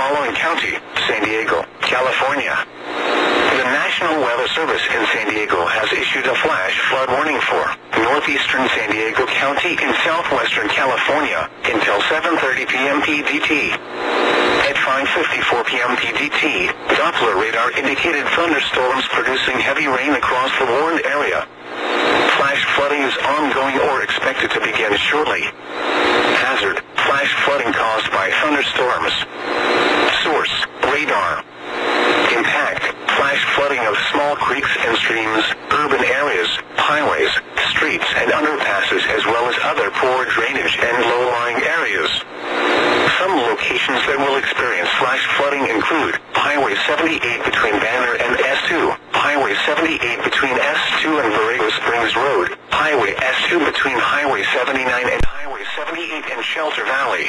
following county: San Diego, California. The National Weather Service in San Diego has issued a flash flood warning for northeastern San Diego County in southwestern California until 7:30 p.m. PDT. At 5:54 p.m. PDT, Doppler radar indicated thunderstorms producing heavy rain across the warned area. Flash flooding is ongoing or expected to begin shortly. Hazard: flash flooding caused by thunderstorms. Source: radar. Impact: flash flooding of small creeks and streams, urban areas, highways, streets and underpasses, as well as other poor drainage and low-lying areas. Some locations that will experience flash flooding include Highway 78 between Banner and S2, Highway 78 between S2 and Borrego Springs Road, Highway S2 between Highway 79 and Highway 78 in Shelter Valley.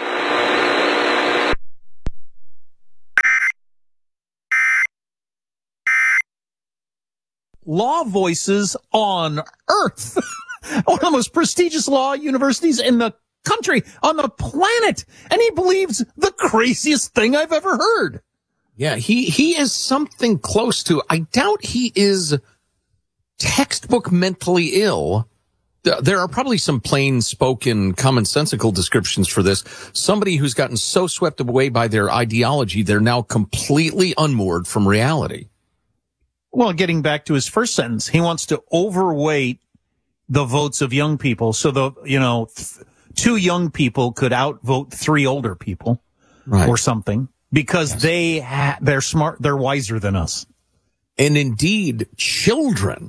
Law voices on Earth. One of the most prestigious law universities in the country, on the planet. And he believes the craziest thing I've ever heard. Yeah, he is something close to, I doubt he is textbook mentally ill. There are probably some plain-spoken, commonsensical descriptions for this. Somebody who's gotten so swept away by their ideology, they're now completely unmoored from reality. Well, getting back to his first sentence, he wants to overweight the votes of young people so two young people could outvote three older people, right, or something, because yes, they're smart, they're wiser than us. And indeed, children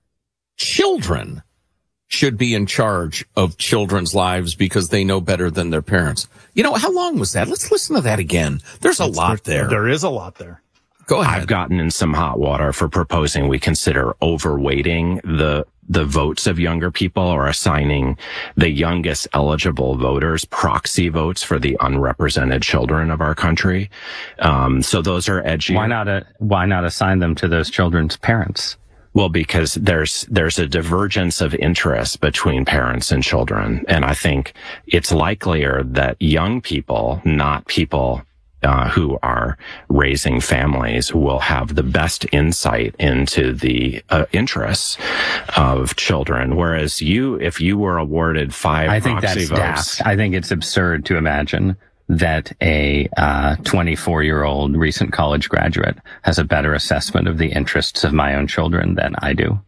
should be in charge of children's lives because they know better than their parents. You know, how long was that? Let's listen to that again. There's a lot there. There is a lot there. Go ahead. I've gotten in some hot water for proposing we consider overweighting the votes of younger people, or assigning the youngest eligible voters proxy votes for the unrepresented children of our country. So those are edgy. Why not assign them to those children's parents? Well, because there's a divergence of interest between parents and children. And I think it's likelier that young people, not people who are raising families, will have the best insight into the interests of children. Whereas if you were awarded 5 proxy votes, daft. I think it's absurd to imagine that a 24-year-old recent college graduate has a better assessment of the interests of my own children than I do.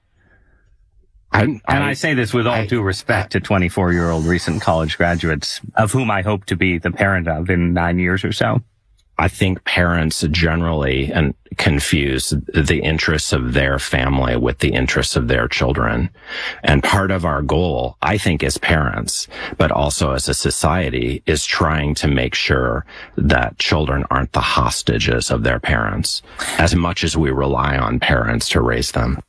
I say this with all due respect to 24-year-old recent college graduates, of whom I hope to be the parent of in 9 years or so. I think parents generally confuse the interests of their family with the interests of their children. And part of our goal, I think, as parents, but also as a society, is trying to make sure that children aren't the hostages of their parents as much as we rely on parents to raise them.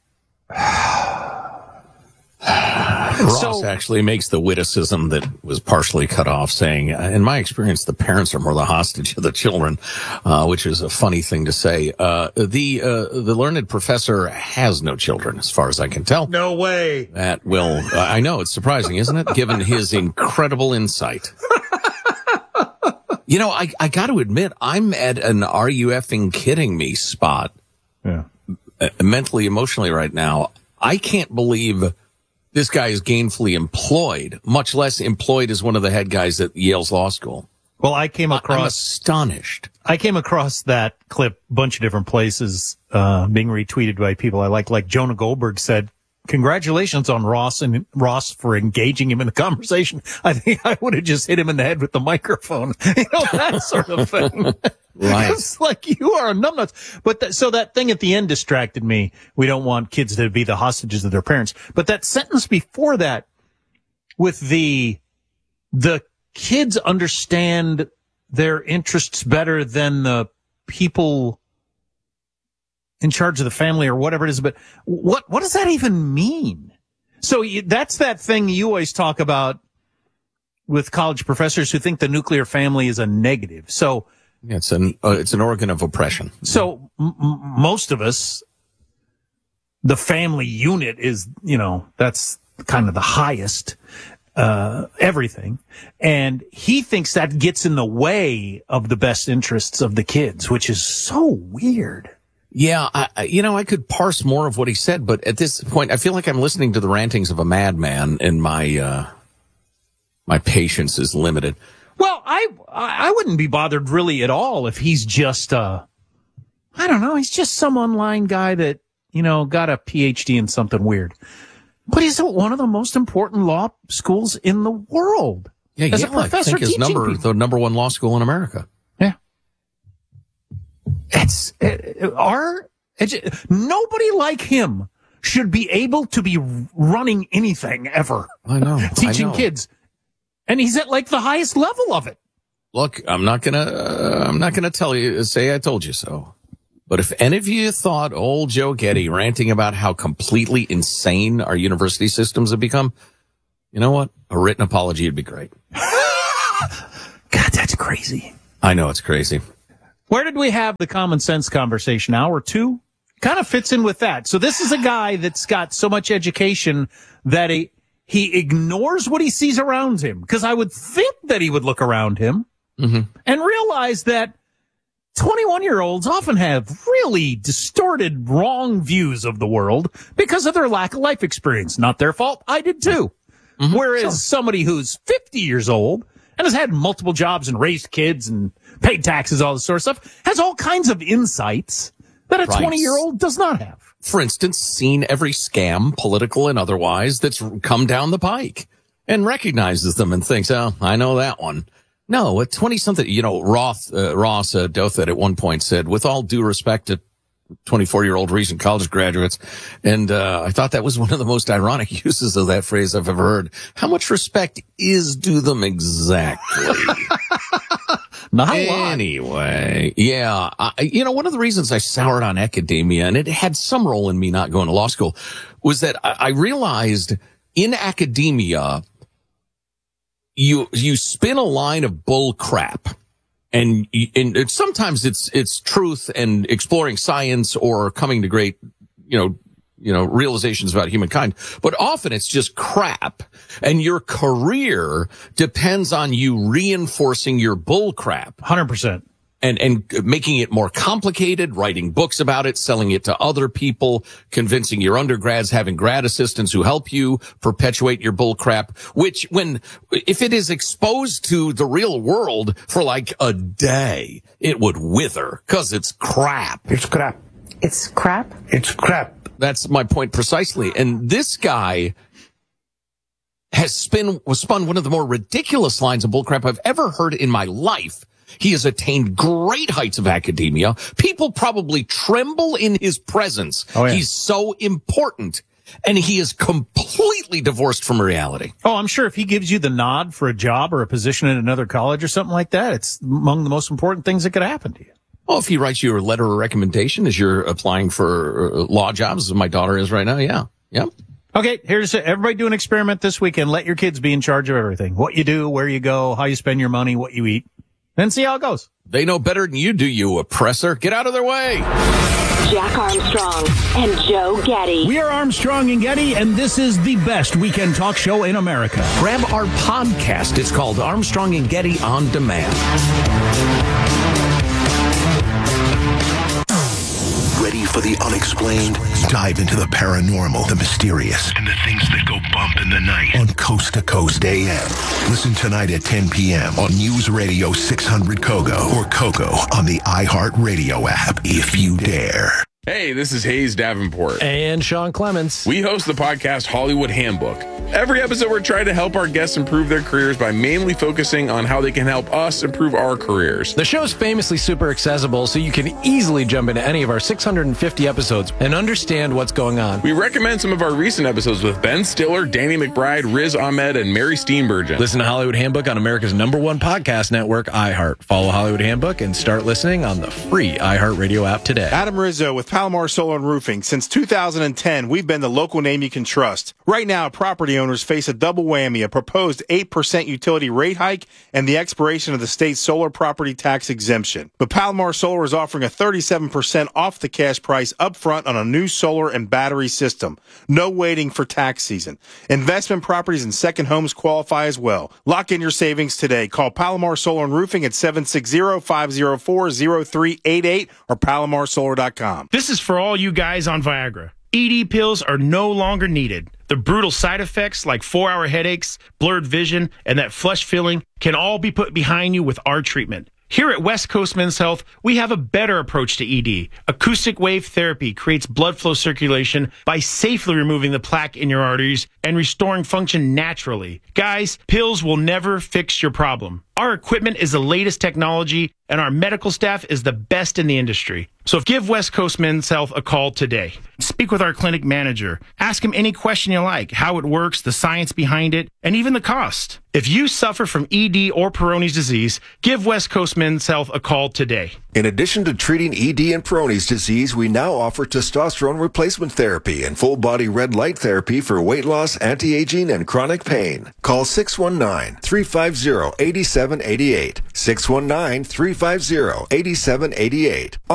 Ross actually makes the witticism that was partially cut off, saying, in my experience, the parents are more the hostage of the children, which is a funny thing to say. The learned professor has no children, as far as I can tell. No way. That will, I know, it's surprising, isn't it? Given his incredible insight. You know, I got to admit, I'm at an "are you effing kidding me" spot. Yeah. Mentally, emotionally right now. I can't believe this guy is gainfully employed, much less employed as one of the head guys at Yale's law school. Well, I'm astonished. I came across that clip a bunch of different places, being retweeted by people I like Jonah Goldberg said, "Congratulations on Ross for engaging him in the conversation. I think I would have just hit him in the head with the microphone." You know, that sort of thing. Right. It's like, you are a numbnuts. But so that thing at the end distracted me. We don't want kids to be the hostages of their parents. But that sentence before that, with the kids understand their interests better than the people in charge of the family or whatever it is. But what does that even mean? So that's that thing you always talk about with college professors who think the nuclear family is a negative. So yeah, it's an organ of oppression. So most of us, the family unit is, that's kind of the highest. everything. And he thinks that gets in the way of the best interests of the kids, which is so weird. Yeah, I could parse more of what he said, but at this point, I feel like I'm listening to the rantings of a madman, and my patience is limited. Well, I wouldn't be bothered really at all if he's just, I don't know, he's just some online guy that, got a PhD in something weird. But he's at one of the most important law schools in the world. Yeah, as a professor, I think the number one law school in America. Yeah. Nobody like him should be able to be running anything ever. I know. Teaching kids. And he's at like the highest level of it. Look, I'm not gonna say I told you so. But if any of you thought old Joe Getty ranting about how completely insane our university systems have become, you know what? A written apology would be great. God, that's crazy. I know it's crazy. Where did we have the common sense conversation? Hour 2? Kind of fits in with that. So this is a guy that's got so much education that he ignores what he sees around him. Because I would think that he would look around him and realize that 21-year-olds often have really distorted, wrong views of the world because of their lack of life experience. Not their fault. I did too. Whereas somebody who's 50 years old and has had multiple jobs and raised kids and paid taxes, all this sort of stuff, has all kinds of insights that a 20-year-old does not have. For instance, seen every scam, political and otherwise, that's come down the pike and recognizes them and thinks, oh, I know that one. No, at 20-something, Ross Douthat at one point said, with all due respect to 24-year-old recent college graduates, and I thought that was one of the most ironic uses of that phrase I've ever heard. How much respect is due them exactly? Not a lot. Anyway, yeah, one of the reasons I soured on academia, and it had some role in me not going to law school, was that I realized in academia, you spin a line of bull crap, and sometimes it's truth and exploring science or coming to great, realizations about humankind, but often it's just crap, and your career depends on you reinforcing your bull crap. 100%. And making it more complicated, writing books about it, selling it to other people, convincing your undergrads, having grad assistants who help you perpetuate your bull crap, which if it is exposed to the real world for like a day, it would wither, 'cause it's crap. It's crap. It's crap? It's crap. That's my point precisely. And this guy has spun one of the more ridiculous lines of bullcrap I've ever heard in my life. He has attained great heights of academia. People probably tremble in his presence. Oh, yeah. He's so important. And he is completely divorced from reality. Oh, I'm sure if he gives you the nod for a job or a position at another college or something like that, it's among the most important things that could happen to you. Well, if he writes you a letter of recommendation as you're applying for law jobs, as my daughter is right now, yeah. Yep. Okay, everybody do an experiment this weekend. Let your kids be in charge of everything. What you do, where you go, how you spend your money, what you eat. Then see how it goes. They know better than you do, you oppressor. Get out of their way. Jack Armstrong and Joe Getty. We are Armstrong and Getty, and this is the best weekend talk show in America. Grab our podcast. It's called Armstrong and Getty On Demand. Ready for the unexplained? Dive into the paranormal, the mysterious, and the things that go bump in the night on Coast to Coast AM. Listen tonight at 10 p.m. on News Radio 600 Kogo or Coco on the iHeartRadio app, if you dare. Hey, this is Hayes Davenport. And Sean Clements. We host the podcast Hollywood Handbook. Every episode, we're trying to help our guests improve their careers by mainly focusing on how they can help us improve our careers. The show's famously super accessible, so you can easily jump into any of our 650 episodes and understand what's going on. We recommend some of our recent episodes with Ben Stiller, Danny McBride, Riz Ahmed, and Mary Steenburgen. Listen to Hollywood Handbook on America's #1 podcast network, iHeart. Follow Hollywood Handbook and start listening on the free iHeartRadio app today. Adam Rizzo with Palomar Solar and Roofing. Since 2010, we've been the local name you can trust. Right now, property owners face a double whammy, a proposed 8% utility rate hike and the expiration of the state's solar property tax exemption. But Palomar Solar is offering a 37% off the cash price up front on a new solar and battery system. No waiting for tax season. Investment properties and second homes qualify as well. Lock in your savings today. Call Palomar Solar and Roofing at 760-504-0388 or palomarsolar.com. This is for all you guys on Viagra. ED pills are no longer needed. The brutal side effects like 4-hour headaches, blurred vision, and that flush feeling can all be put behind you with our treatment. Here at West Coast Men's Health, we have a better approach to ED. Acoustic wave therapy creates blood flow circulation by safely removing the plaque in your arteries and restoring function naturally. Guys, pills will never fix your problem. Our equipment is the latest technology, and our medical staff is the best in the industry. So give West Coast Men's Health a call today. Speak with our clinic manager. Ask him any question you like, how it works, the science behind it, and even the cost. If you suffer from ED or Peyronie's disease, give West Coast Men's Health a call today. In addition to treating ED and Peyronie's disease, we now offer testosterone replacement therapy and full-body red light therapy for weight loss, anti-aging, and chronic pain. Call 619-350-8788. 619-350-8788.